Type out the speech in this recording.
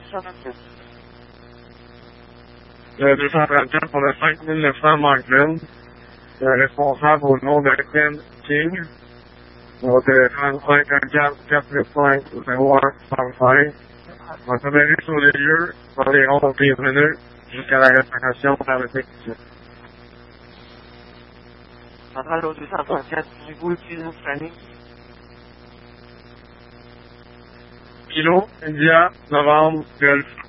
224. Le 234 pour le 5900 Markville. Responsable au nom de Ken King. Au téléphone 514-435-0135. On va s'avérer sur les lieux pour les 11-15 minutes jusqu'à la restauration par le technicien. Centrale au 234, vous utilisez planning. Kilo, India, Novembre, Golf.